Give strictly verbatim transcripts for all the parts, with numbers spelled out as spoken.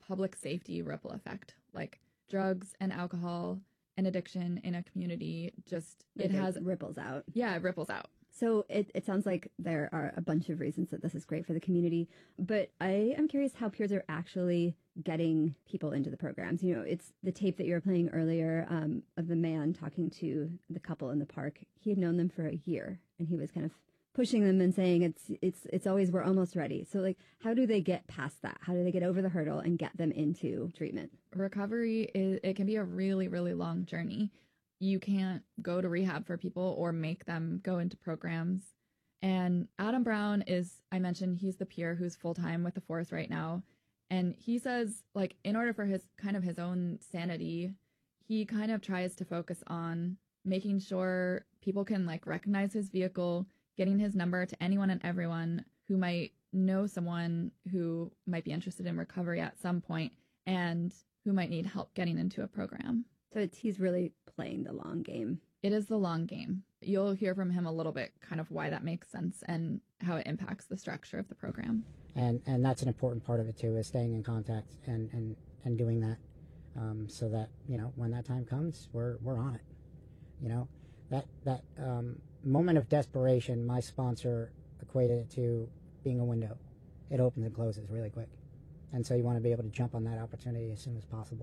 public safety ripple effect, like drugs and alcohol and addiction in a community. Just like it has it ripples out. Yeah, it ripples out. So it, it sounds like there are a bunch of reasons that this is great for the community, but I am curious how peers are actually getting people into the programs. You know, it's the tape that you were playing earlier um, of the man talking to the couple in the park. He had known them for a year, and he was kind of pushing them and saying it's it's it's always we're almost ready. So like, how do they get past that? How do they get over the hurdle and get them into treatment? Recovery is it can be a really, really long journey. You can't go to rehab for people or make them go into programs. And Adam Brown is, I mentioned, he's the peer who's full-time with the force right now. And he says, like, in order for his kind of his own sanity, he kind of tries to focus on making sure people can, like, recognize his vehicle, getting his number to anyone and everyone who might know someone who might be interested in recovery at some point and who might need help getting into a program. So it's, he's really playing the long game. It is the long game. You'll hear from him a little bit kind of why that makes sense and how it impacts the structure of the program. And and that's an important part of it too, is staying in contact and, and, and doing that um, so that, you know, when that time comes, we're we're on it. You know, that, that um, moment of desperation, my sponsor equated it to being a window. It opens and closes really quick. And so you want to be able to jump on that opportunity as soon as possible.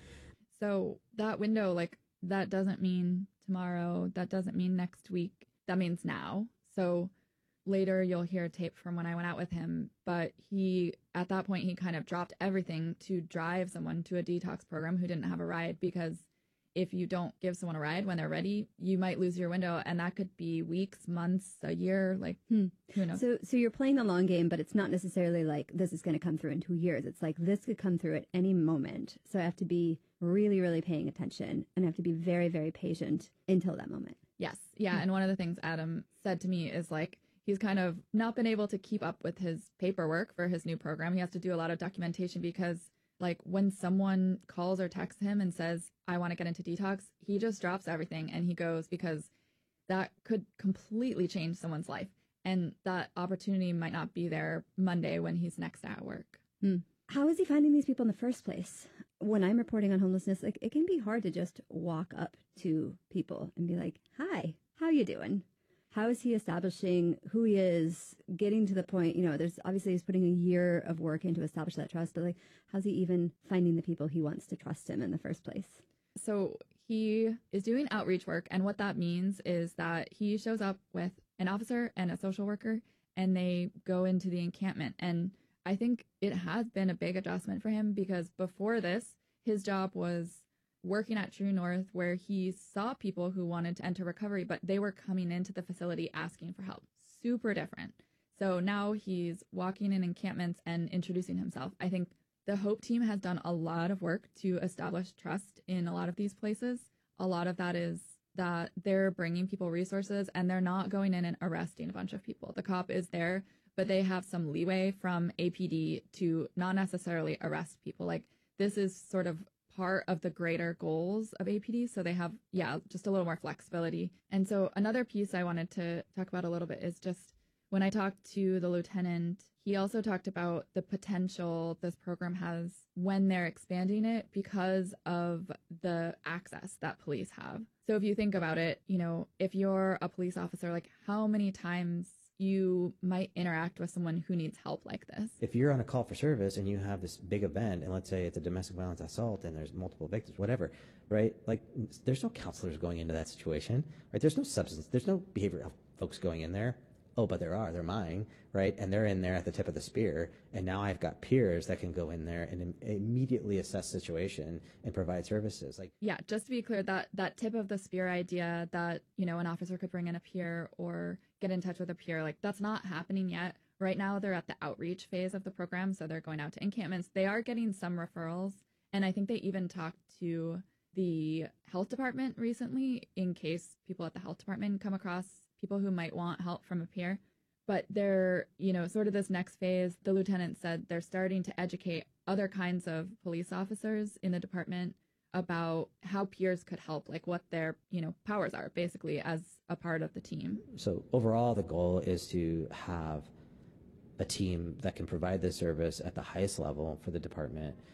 So that window, like, that doesn't mean tomorrow. That doesn't mean next week. That means now. So later you'll hear a tape from when I went out with him. But he, at that point, he kind of dropped everything to drive someone to a detox program who didn't have a ride, because if you don't give someone a ride when they're ready, you might lose your window. And that could be weeks, months, a year, like, hmm. who knows? So, so you're playing the long game, but it's not necessarily like this is going to come through in two years. It's like this could come through at any moment. So I have to be really, really paying attention and I have to be very, very patient until that moment. Yes. Yeah. And one of the things Adam said to me is like, he's kind of not been able to keep up with his paperwork for his new program. He has to do a lot of documentation because, like, when someone calls or texts him and says, I want to get into detox, he just drops everything and he goes, because that could completely change someone's life. And that opportunity might not be there Monday when he's next at work. Hmm. How is he finding these people in the first place? When I'm reporting on homelessness, like, it can be hard to just walk up to people and be like, hi, how you doing? How is he establishing who he is, getting to the point, you know, there's obviously he's putting a year of work in to establish that trust, but like, how's he even finding the people he wants to trust him in the first place? So he is doing outreach work. And what that means is that he shows up with an officer and a social worker, and they go into the encampment. And I think it has been a big adjustment for him, because before this, his job was working at True North, where he saw people who wanted to enter recovery, but they were coming into the facility asking for help. Super different. So now he's walking in encampments and introducing himself. I think the HOPE team has done a lot of work to establish trust in a lot of these places. A lot of that is that they're bringing people resources and they're not going in and arresting a bunch of people. The cop is there, but they have some leeway from A P D to not necessarily arrest people. Like, this is sort of part of the greater goals of A P D. So they have, yeah, just a little more flexibility. And so another piece I wanted to talk about a little bit is just when I talked to the lieutenant, he also talked about the potential this program has when they're expanding it because of the access that police have. So if you think about it, you know, if you're a police officer, like, how many times you might interact with someone who needs help like this. If you're on a call for service and you have this big event, and let's say it's a domestic violence assault and there's multiple victims, whatever, right? Like, there's no counselors going into that situation, right? There's no substance, there's no behavioral folks going in there. Oh, but there are, they're mine, right? And they're in there at the tip of the spear. And now I've got peers that can go in there and im- immediately assess the situation and provide services. Like, yeah, just to be clear, that that tip of the spear idea that, you know, an officer could bring in a peer or get in touch with a peer, like, that's not happening yet. Right now, they're at the outreach phase of the program. So they're going out to encampments. They are getting some referrals. And I think they even talked to the health department recently in case people at the health department come across people who might want help from a peer. But they're, you know, sort of this next phase, the lieutenant said they're starting to educate other kinds of police officers in the department about how peers could help, like what their, you know, powers are basically as a part of the team. So overall, the goal is to have a team that can provide this service at the highest level for the department